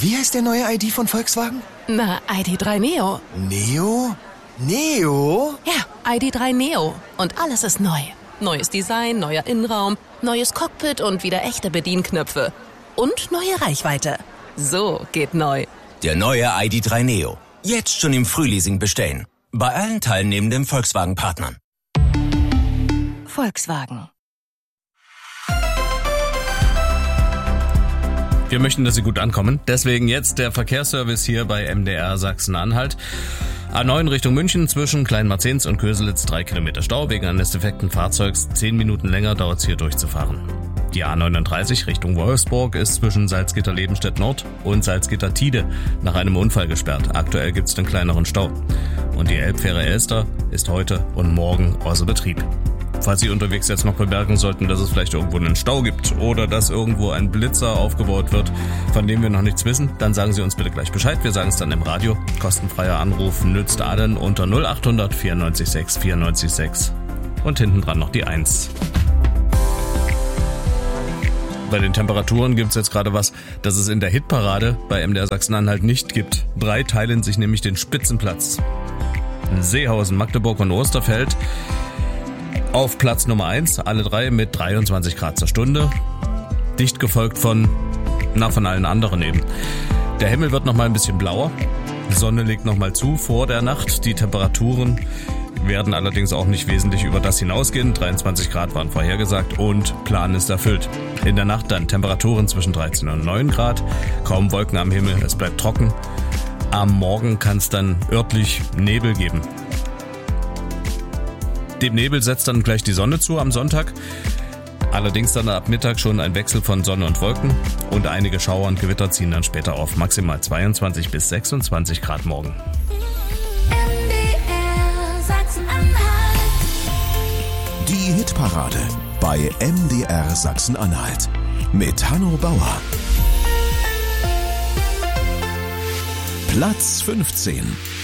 Wie heißt der neue ID von Volkswagen? Na, ID.3 Neo. Neo? Neo? Ja, ID.3 Neo. Und alles ist neu. Neues Design, neuer Innenraum, neues Cockpit und wieder echte Bedienknöpfe. Und neue Reichweite. So geht neu. Der neue ID.3 Neo. Jetzt schon im Frühleasing bestellen. Bei allen teilnehmenden Volkswagen-Partnern. Volkswagen. Wir möchten, dass Sie gut ankommen. Deswegen jetzt der Verkehrsservice hier bei MDR Sachsen-Anhalt. A9 Richtung München zwischen Kleinmarzens und Köselitz 3 Kilometer Stau. Wegen eines defekten Fahrzeugs 10 Minuten länger dauert es hier durchzufahren. Die A39 Richtung Wolfsburg ist zwischen Salzgitter-Lebenstedt Nord und Salzgitter-Tide nach einem Unfall gesperrt. Aktuell gibt es einen kleineren Stau. Und die Elbfähre Elster ist heute und morgen außer Betrieb. Falls Sie unterwegs jetzt noch bemerken sollten, dass es vielleicht irgendwo einen Stau gibt oder dass irgendwo ein Blitzer aufgebaut wird, von dem wir noch nichts wissen, dann sagen Sie uns bitte gleich Bescheid. Wir sagen es dann im Radio. Kostenfreier Anruf nützt allen unter 0800 94 6 94 6 und hinten dran noch die 1. Bei den Temperaturen gibt es jetzt gerade was, das es in der Hitparade bei MDR Sachsen-Anhalt nicht gibt. 3 teilen sich nämlich den Spitzenplatz. Seehausen, Magdeburg und Osterfeld auf Platz Nummer 1, alle 3 mit 23 Grad zur Stunde. Dicht gefolgt von allen anderen eben. Der Himmel wird nochmal ein bisschen blauer. Die Sonne legt nochmal zu vor der Nacht. Die Temperaturen werden allerdings auch nicht wesentlich über das hinausgehen. 23 Grad waren vorhergesagt und Plan ist erfüllt. In der Nacht dann Temperaturen zwischen 13 und 9 Grad. Kaum Wolken am Himmel, es bleibt trocken. Am Morgen kann es dann örtlich Nebel geben. Dem Nebel setzt dann gleich die Sonne zu am Sonntag. Allerdings dann ab Mittag schon ein Wechsel von Sonne und Wolken und einige Schauer und Gewitter ziehen dann später auf. Maximal 22 bis 26 Grad morgen. MDR Sachsen-Anhalt. Die Hitparade bei MDR Sachsen-Anhalt mit Hanno Bauer. Platz 15.